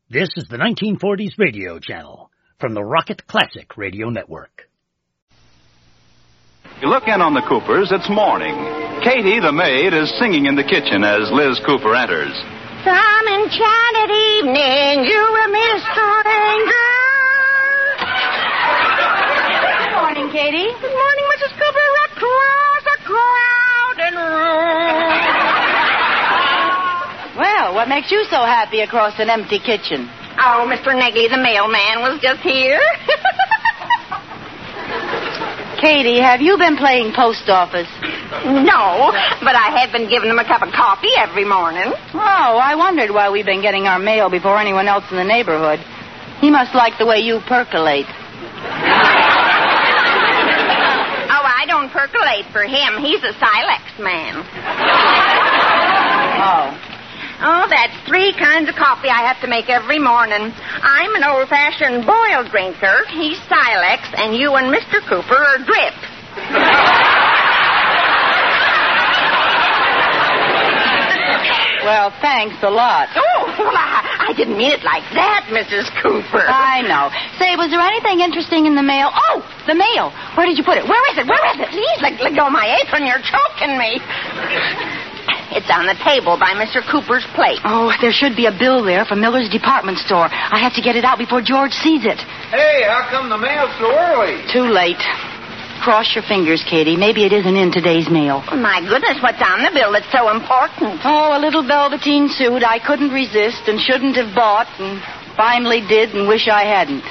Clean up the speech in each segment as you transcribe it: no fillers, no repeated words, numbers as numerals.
This is the 1940s radio channel from the Rocket Classic Radio Network. You look in on the Coopers, it's morning. Katie, the maid, is singing in the kitchen as Liz Cooper enters. Some enchanted evening, you will meet a stranger. Good morning, Katie. Good morning, Mrs. Cooper. Across a crowded room. Well, what makes you so happy across an empty kitchen? Oh, Mr. Negley, the mailman, was just here. Katie, have you been playing post office? No, but I have been giving him a cup of coffee every morning. Oh, I wondered why we've been getting our mail before anyone else in the neighborhood. He must like the way you percolate. Oh, I don't percolate for him. He's a Silex man. Oh. Oh, that's 3 kinds of coffee I have to make every morning. I'm an old-fashioned boiled drinker. He's Silex, and you and Mr. Cooper are drip. Well, thanks a lot. Oh, well, I didn't mean it like that, Mrs. Cooper. I know. Say, was there anything interesting in the mail? Oh, the mail. Where did you put it? Where is it? Where is it? Please, let go of my apron. You're choking me. It's on the table by Mr. Cooper's plate. Oh, there should be a bill there from Miller's department store. I have to get it out before George sees it. Hey, how come the mail's so early? Too late. Cross your fingers, Katie. Maybe it isn't in today's mail. Oh, my goodness, what's on the bill that's so important? Oh, a little velveteen suit I couldn't resist and shouldn't have bought and finally did and wish I hadn't.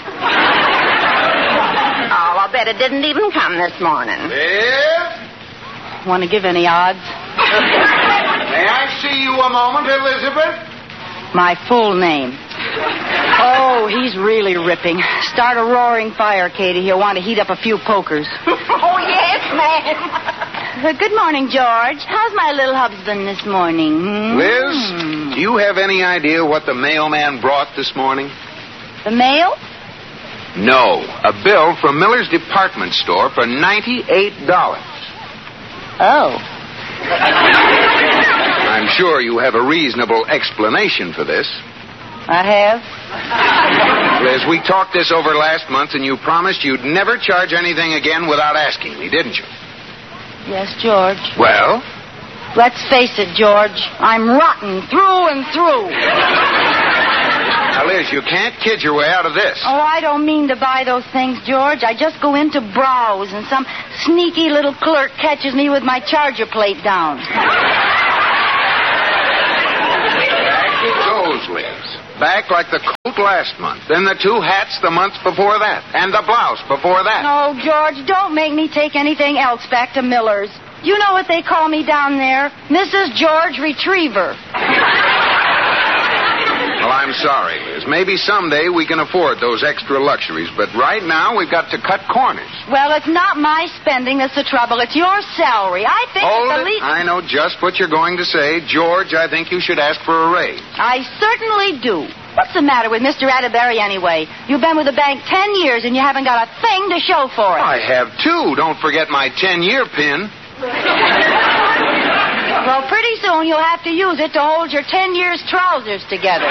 Oh, I'll bet it didn't even come this morning. Yes? Want to give any odds? May I see you a moment, Elizabeth? My full name. Oh, he's really ripping. Start a roaring fire, Katie. He'll want to heat up a few pokers. Oh, yes, ma'am. Good morning, George. How's my little husband this morning? Liz, do you have any idea what the mailman brought this morning? The mail? No, a bill from Miller's department store for $98. Oh. I'm sure you have a reasonable explanation for this. I have? Liz, we talked this over last month, and you promised you'd never charge anything again without asking me, didn't you? Yes, George. Well? Let's face it, George. I'm rotten through and through. Now, Liz, you can't kid your way out of this. Oh, I don't mean to buy those things, George. I just go in to browse, and some sneaky little clerk catches me with my charger plate down. Back it goes, Liz. Back like the coat last month, then the 2 hats the month before that, and the blouse before that. No, George, don't make me take anything else back to Miller's. You know what they call me down there? Mrs. George Retriever. Well, I'm sorry, Liz. Maybe someday we can afford those extra luxuries, but right now we've got to cut corners. Well, it's not my spending that's the trouble. It's your salary. I think Hold it's the it. least... I know just what you're going to say. George, I think you should ask for a raise. I certainly do. What's the matter with Mr. Atterbury anyway? You've been with the bank 10 years and you haven't got a thing to show for it. I have, too. Don't forget my 10-year pin. Well, pretty soon you'll have to use it to hold your 10 years' trousers together.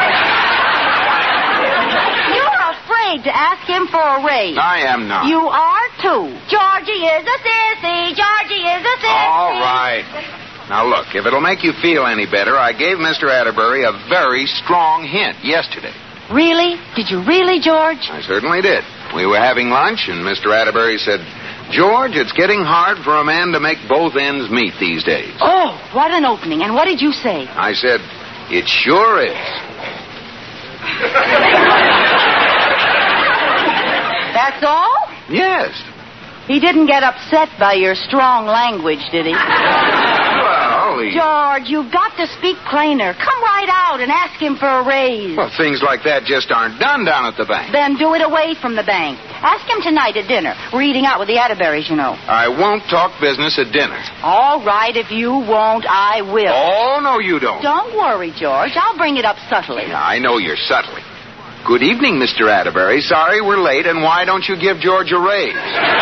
You're afraid to ask him for a raise. I am not. You are, too. Georgie is a sissy. Georgie is a sissy. All right. Now, look, if it'll make you feel any better, I gave Mr. Atterbury a very strong hint yesterday. Really? Did you really, George? I certainly did. We were having lunch, and Mr. Atterbury said, George, it's getting hard for a man to make both ends meet these days. Oh, what an opening. And what did you say? I said, it sure is. That's all? Yes. He didn't get upset by your strong language, did he? Well, George, you've got to speak plainer. Come right out and ask him for a raise. Well, things like that just aren't done down at the bank. Then do it away from the bank. Ask him tonight at dinner. We're eating out with the Atterburys, you know. I won't talk business at dinner. All right, if you won't, I will. Oh, no, you don't. Don't worry, George. I'll bring it up subtly. Yeah, I know you're subtly. Good evening, Mr. Atterbury. Sorry we're late, and why don't you give George a raise?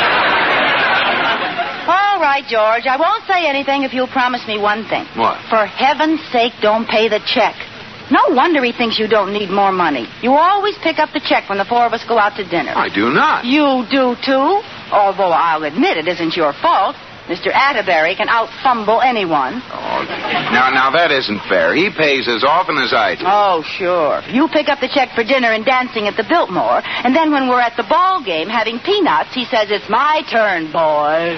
All right, George. I won't say anything if you'll promise me one thing. What? For heaven's sake, don't pay the check. No wonder he thinks you don't need more money. You always pick up the check when the four of us go out to dinner. I do not. You do, too? Although I'll admit it isn't your fault. Mr. Atterbury can out-fumble anyone. Oh, now that isn't fair. He pays as often as I do. Oh, sure. You pick up the check for dinner and dancing at the Biltmore, and then when we're at the ball game having peanuts, he says, "It's my turn, boy."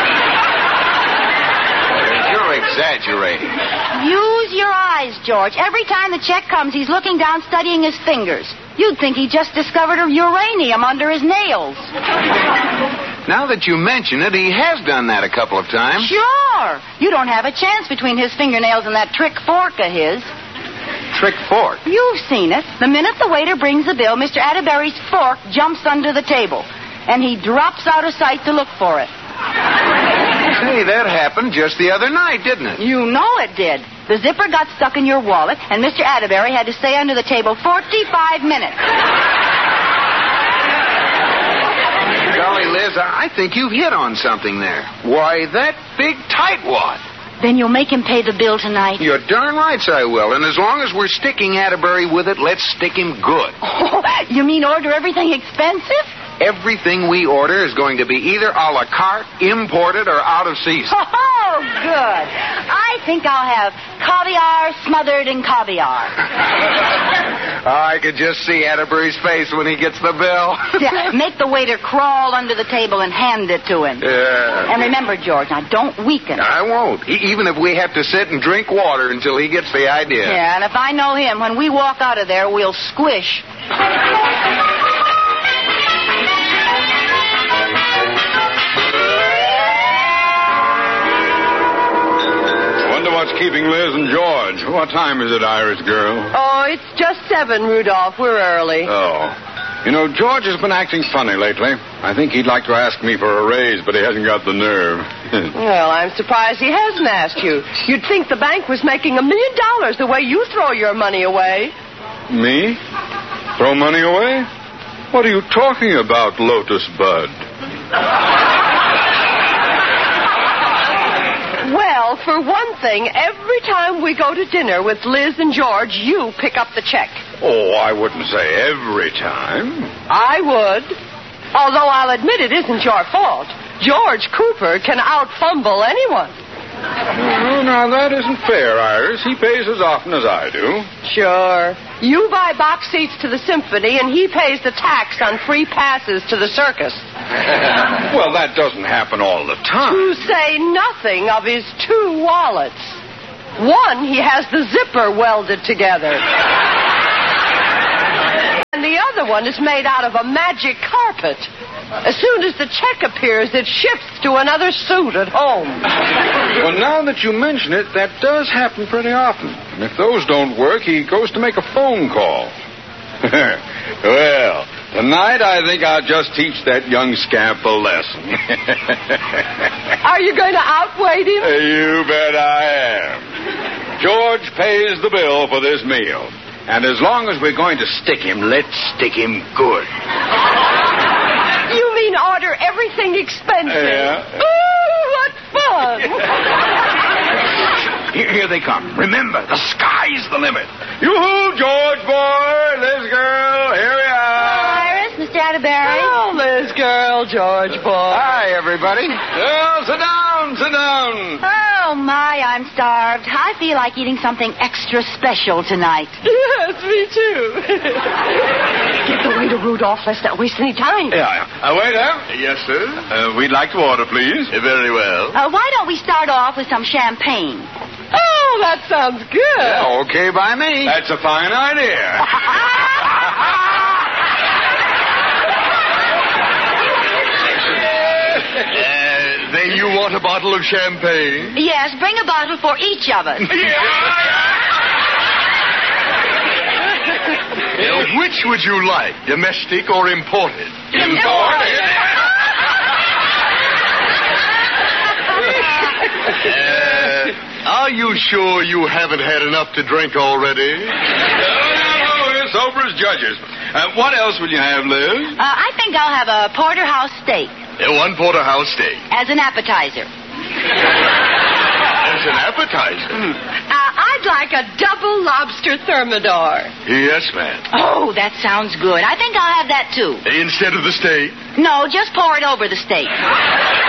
You're exaggerating. Use your eyes, George. Every time the check comes, he's looking down, studying his fingers. You'd think he just discovered a uranium under his nails. Now that you mention it, he has done that a couple of times. Sure. You don't have a chance between his fingernails and that trick fork of his. Trick fork? You've seen it. The minute the waiter brings the bill, Mr. Atterbury's fork jumps under the table, and he drops out of sight to look for it. Say, that happened just the other night, didn't it? You know it did. The zipper got stuck in your wallet, and Mr. Atterbury had to stay under the table 45 minutes. Golly, Liz, I think you've hit on something there. Why, that big tightwad. Then you'll make him pay the bill tonight. You're darn right I will. And as long as we're sticking Atterbury with it, let's stick him good. Oh, you mean order everything expensive? Everything we order is going to be either a la carte, imported, or out of season. Oh, good. I think I'll have caviar smothered in caviar. I could just see Atterbury's face when he gets the bill. Yeah, make the waiter crawl under the table and hand it to him. Yeah. And remember, George, now don't weaken. I won't. Even if we have to sit and drink water until he gets the idea. Yeah, and if I know him, when we walk out of there, we'll squish. What's keeping Liz and George? What time is it, Irish girl? Oh, it's just 7, Rudolph. We're early. Oh. You know, George has been acting funny lately. I think he'd like to ask me for a raise, but he hasn't got the nerve. Well, I'm surprised he hasn't asked you. You'd think the bank was making $1 million the way you throw your money away. Me? Throw money away? What are you talking about, Lotus Bud? Well, for one thing, every time we go to dinner with Liz and George, you pick up the check. Oh, I wouldn't say every time. I would. Although I'll admit it isn't your fault. George Cooper can out-fumble anyone. Oh, now, that isn't fair, Iris. He pays as often as I do. Sure. You buy box seats to the symphony, and he pays the tax on free passes to the circus. Well, that doesn't happen all the time. To say nothing of his 2 wallets. One, he has the zipper welded together. And the other one is made out of a magic carpet. As soon as the check appears, it shifts to another suit at home. Well, now that you mention it, that does happen pretty often. And if those don't work, he goes to make a phone call. Well, tonight I think I'll just teach that young scamp a lesson. Are you going to outweigh him? You bet I am. George pays the bill for this meal. And as long as we're going to stick him, let's stick him good. You mean order everything expensive? Yeah. Ooh, what fun! Here they come. Remember, the sky's the limit. Yoo-hoo, George boy, Liz girl, here we are. Iris, Mr. Atterbury. Oh, Liz girl, George boy. Hi, everybody. Well, sit down, sit down. Oh, my, I'm starved. I feel like eating something extra special tonight. Yes, me too. Get the waiter, Rudolph. Let's not waste any time. Yeah. Waiter. Yes, sir. We'd like to order, please. Very well. Why don't we start off with some champagne? Oh, that sounds good. Yeah, okay by me. That's a fine idea. Then you want a bottle of champagne? Yes, bring a bottle for each of us. Which would you like, domestic or imported? Imported. Are you sure you haven't had enough to drink already? No, we're sober as judges. What else will you have, Liz? I think I'll have a porterhouse steak. One porterhouse steak. As an appetizer. There's an appetizer. I'd like a double lobster thermidor. Yes, ma'am. Oh, that sounds good. I think I'll have that, too. Instead of the steak? No, just pour it over the steak.